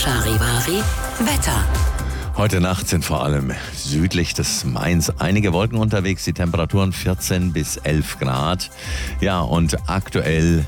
Charivari Wetter. Heute Nacht sind vor allem südlich des Mains einige Wolken unterwegs, die Temperaturen 14 bis 11 Grad. Ja, und aktuell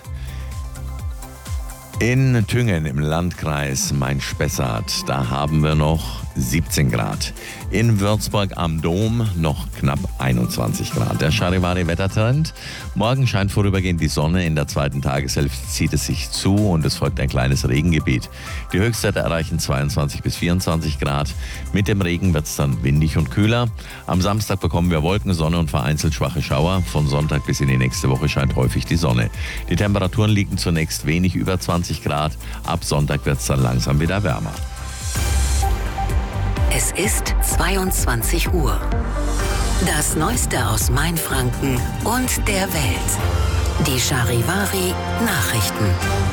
in Thüngen im Landkreis Main-Spessart, da haben wir noch 17 Grad. In Würzburg am Dom noch knapp 21 Grad. Der Charivari-Wettertrend. Morgen scheint vorübergehend die Sonne. In der zweiten Tageshälfte zieht es sich zu und es folgt ein kleines Regengebiet. Die Höchstwerte erreichen 22 bis 24 Grad. Mit dem Regen wird es dann windig und kühler. Am Samstag bekommen wir Wolken, Sonne und vereinzelt schwache Schauer. Von Sonntag bis in die nächste Woche scheint häufig die Sonne. Die Temperaturen liegen zunächst wenig über 20 Grad. Ab Sonntag wird es dann langsam wieder wärmer. Es ist 22 Uhr. Das Neueste aus Mainfranken und der Welt. Die Charivari Nachrichten.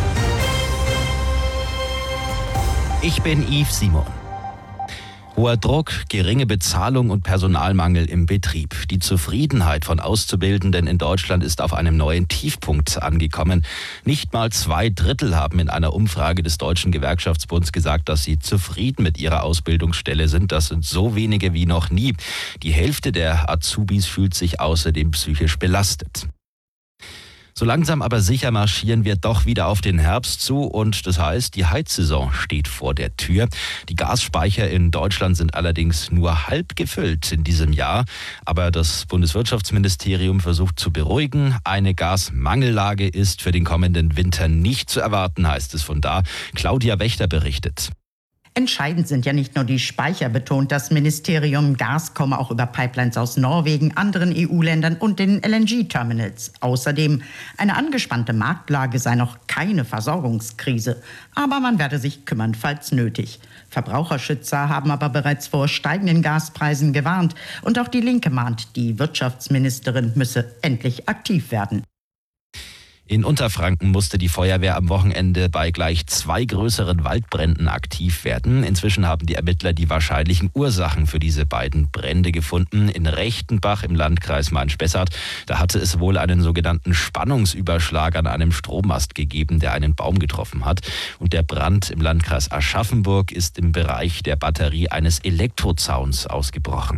Ich bin Yves Simon. Hoher Druck, geringe Bezahlung und Personalmangel im Betrieb. Die Zufriedenheit von Auszubildenden in Deutschland ist auf einem neuen Tiefpunkt angekommen. Nicht mal 2/3 haben in einer Umfrage des Deutschen Gewerkschaftsbunds gesagt, dass sie zufrieden mit ihrer Ausbildungsstelle sind. Das sind so wenige wie noch nie. Die Hälfte der Azubis fühlt sich außerdem psychisch belastet. So langsam aber sicher marschieren wir doch wieder auf den Herbst zu und das heißt, die Heizsaison steht vor der Tür. Die Gasspeicher in Deutschland sind allerdings nur halb gefüllt in diesem Jahr. Aber das Bundeswirtschaftsministerium versucht zu beruhigen. Eine Gasmangellage ist für den kommenden Winter nicht zu erwarten, heißt es von da. Claudia Wächter berichtet. Entscheidend sind ja nicht nur die Speicher, betont das Ministerium. Gas komme auch über Pipelines aus Norwegen, anderen EU-Ländern und den LNG-Terminals. Außerdem, eine angespannte Marktlage sei noch keine Versorgungskrise. Aber man werde sich kümmern, falls nötig. Verbraucherschützer haben aber bereits vor steigenden Gaspreisen gewarnt. Und auch die Linke mahnt, die Wirtschaftsministerin müsse endlich aktiv werden. In Unterfranken musste die Feuerwehr am Wochenende bei gleich 2 größeren Waldbränden aktiv werden. Inzwischen haben die Ermittler die wahrscheinlichen Ursachen für diese beiden Brände gefunden. In Rechtenbach im Landkreis Main-Spessart, da hatte es wohl einen sogenannten Spannungsüberschlag an einem Strommast gegeben, der einen Baum getroffen hat. Und der Brand im Landkreis Aschaffenburg ist im Bereich der Batterie eines Elektrozauns ausgebrochen.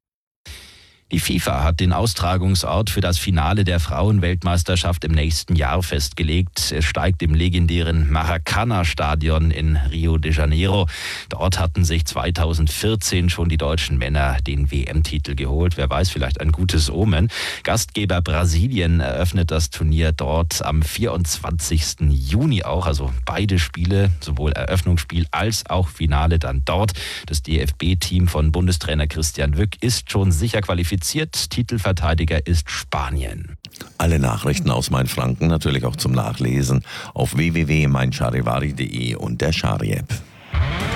Die FIFA hat den Austragungsort für das Finale der Frauenweltmeisterschaft im nächsten Jahr festgelegt. Es steigt im legendären Maracanã-Stadion in Rio de Janeiro. Dort hatten sich 2014 schon die deutschen Männer den WM-Titel geholt. Wer weiß, vielleicht ein gutes Omen. Gastgeber Brasilien eröffnet das Turnier dort am 24. Juni auch. Also beide Spiele, sowohl Eröffnungsspiel als auch Finale dann dort. Das DFB-Team von Bundestrainer Christian Wück ist schon sicher qualifiziert. Titelverteidiger ist Spanien. Alle Nachrichten aus Mainfranken natürlich auch zum Nachlesen auf www.meincharivari.de und der Chari-App.